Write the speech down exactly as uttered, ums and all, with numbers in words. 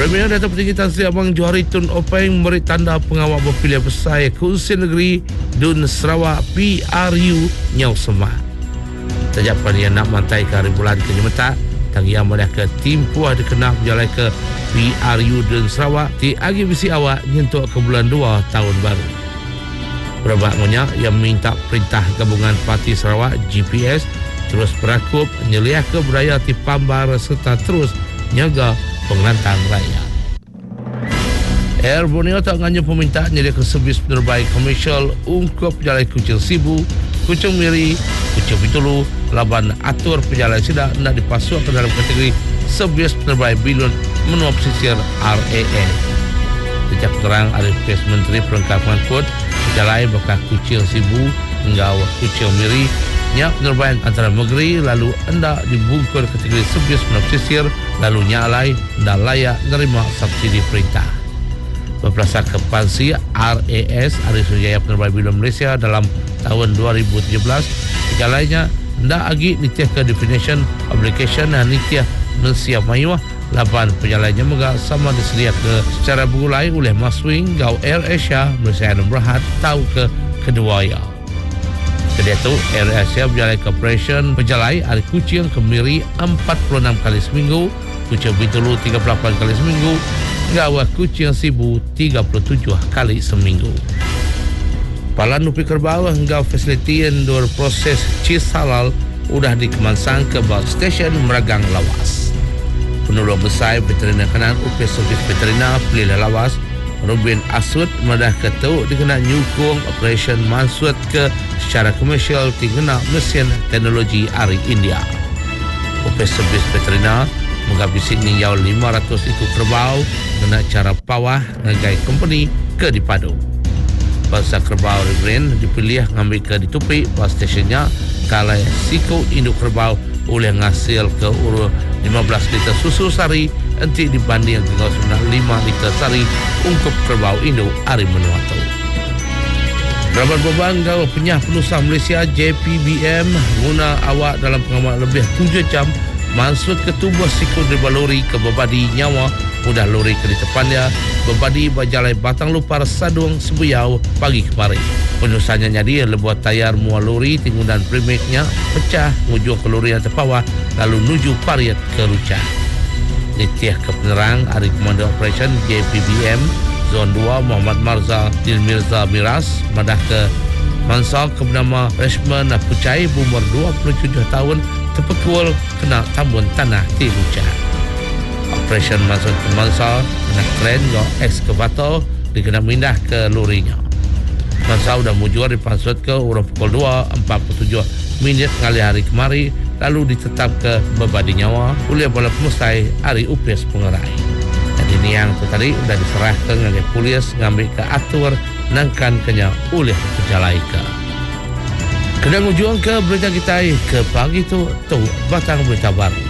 Premier Datuk Petinggi Tan Sri Abang Johari Tun Openg memberi tanda pengawal berpilihan besar Kongsi Negeri Dun Sarawak P R U Nyau Semak. Tajapan yang nak mantai ke hari bulan ke Nyemetak, tang yang melihat ke tim puah dikenal berjalan ke P R U Dun Sarawak di agi bisi awak nyentuk ke bulan dua tahun baru. Berabak banyak yang minta perintah gabungan Parti Sarawak G P S terus berakup nyeliah ke budaya ti Pambar serta terus nyaga pengelantang rakyat. Air Borneo tak nganya permintaan nyediakan servis penerbangan komersial ungkup perjalanan Kuching Sibu, Kuching Miri, Kuching Bitulu, laban atur perjalanan sidak nak dipasuk ke dalam kategori servis penerbangan bilun menua pesisir R A N. Sejak terang ada Pes Menteri Perlengkapan Kod perjalanan bakal Kuching Sibu hingga Kuching Miri nya penerbangan antara negeri lalu anda dibungkur kategori servis menua pesisir lalu nyalai dan layak menerima subsidi perintah. Berdasarkan Pansi R A S Hari Sujaya Penerbangan Bilun Malaysia dalam tahun dua ribu tujuh belas, tiga lainnya hendak agi nitiah ke definition application dan nitiah mensiap mayuah lapan perjalanannya megak sama disedia ke secara berulai oleh Maswing Gau Air Asia Malaysia dan Berhad tahu ke kedua ya. Kedua itu Air Asia berjalan ke operation perjalanan dari Kuching ke Miri empat puluh enam kali seminggu, Kuching Bitulu tiga puluh lapan kali seminggu, Gawah Kuching Sibu tiga puluh tujuh kali seminggu. Palan Nupi Kerbau hingga fasiliti yang dua proses cheese halal sudah dikemansang ke bawah stesen Meragang Lawas. Penolong besar veteriner kanan U P Servis Veteriner Pelila Lawas Robin Asud madah ketuk dikenal nyukung operation mansut ke secara komersial dikenal mesin teknologi dari India. U P Servis Veteriner menggabisi ninjau lima ratus ikut kerbau dengan cara pawah ngagai company ke dipadu. Bangsa kerbau Reverend dipilih ngambil ke ditupi bawah stasiunnya kalau siku induk kerbau oleh ngasil ke urut lima belas liter susu sari nanti dibanding dengan sudah lima liter sari ungkup kerbau induk hari menuatu. Raban beban gawa penyah penusa Malaysia J P B M guna awak dalam pengamal lebih tujuh jam mansut ke tubuh siku daripada lori ke bebadi nyawa mudah lori ke di depannya bebadi berjalan batang lupar sadung sebuyau pagi kemarin. Penusahnya jadi lebuat tayar mual lori tinggundan primeknya pecah ngujung ke lori yang terpawah lalu nuju pariat ke Lucah. Nitiah ke penerang hari Komando Operation J P B M Zon dua Muhammad Marza Dil Mirza Miras madah ke Mansal ke bernama Reshman Pucai berumur dua puluh tujuh tahun terpekul kena tambun tanah di Lucah. Operation masuk ke Mansal kena kren go ekskavator dikena mindah ke lorinya. Mansal sudah mujur dipansut ke urut pukul dua empat puluh tujuh minit kali hari kemari lalu ditetap ke bebadi nyawa oleh bola pemusai hari U P S Pengerai. Dan ini yang tu tadi sudah diserahkan oleh polis ngambil ke atur nangkan kenya oleh Pejalaika. Kena ujung ke berita kita ke pagi tu tu batang berita baru.